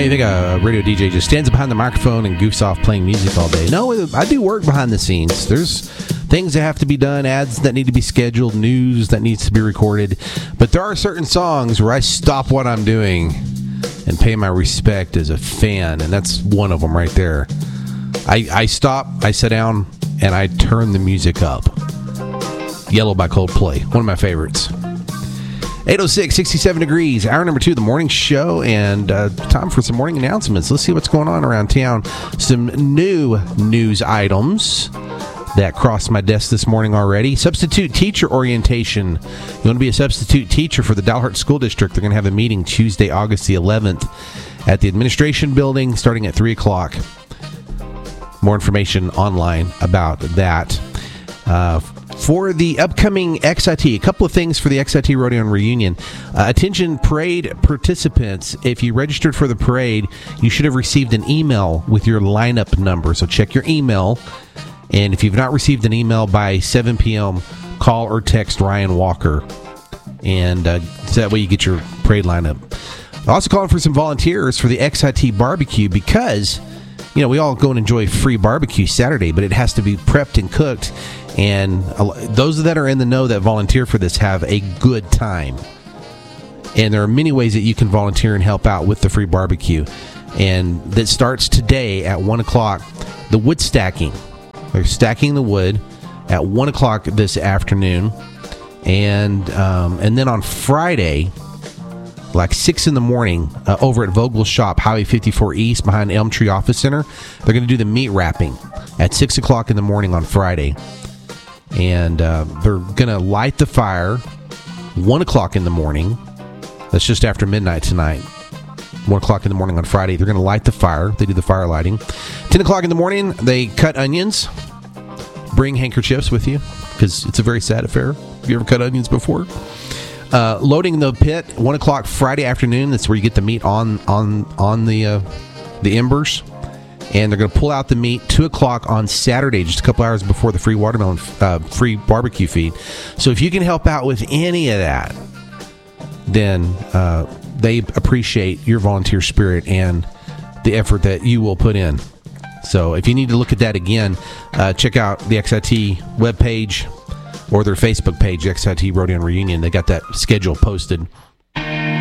You think a radio DJ just stands behind the microphone and goofs off playing music all day? No, I do work behind the scenes. There's things that have to be done, ads that need to be scheduled, news that needs to be recorded. But there are certain songs where I stop what I'm doing and pay my respect as a fan, and that's one of them right there. I stop, I sit down, and I turn the music up. Yellow by Coldplay, one of my favorites. 806, 67 degrees, hour number 2 of the morning show, and time for some morning announcements. Let's see what's going on around town. Some new news items that crossed my desk this morning already. Substitute teacher orientation. You want to be a substitute teacher for the Dalhart School District? They're going to have a meeting Tuesday, August the 11th at the administration building starting at 3 o'clock. More information online about that. For the upcoming XIT, a couple of things for the XIT Rodeo and Reunion. Attention parade participants, if you registered for the parade, you should have received an email with your lineup number. So check your email, and if you've not received an email by 7 p.m., call or text Ryan Walker, and so that way you get your parade lineup. Also calling for some volunteers for the XIT barbecue because, you know, we all go and enjoy free barbecue Saturday, but it has to be prepped and cooked. And those that are in the know that volunteer for this have a good time. And there are many ways that you can volunteer and help out with the free barbecue. And that starts today at 1 o'clock. The wood stacking. They're stacking the wood at 1 o'clock this afternoon. And then on Friday, like 6 in the morning, over at Vogel's Shop, Highway 54 East, behind Elm Tree Office Center, they're going to do the meat wrapping at 6 o'clock in the morning on Friday. And they're going to light the fire 1 o'clock in the morning. That's just after midnight tonight. 1 o'clock in the morning on Friday. They're going to light the fire. They do the fire lighting. 10 o'clock in the morning, they cut onions. Bring handkerchiefs with you because it's a very sad affair. Have you ever cut onions before? Loading the pit, 1 o'clock Friday afternoon. That's where you get the meat on the embers. And they're going to pull out the meat 2 o'clock on Saturday, just a couple hours before the free watermelon, free barbecue feed. So if you can help out with any of that, then they appreciate your volunteer spirit and the effort that you will put in. So if you need to look at that again, check out the XIT webpage or their Facebook page, XIT Rodeo and Reunion. They got that schedule posted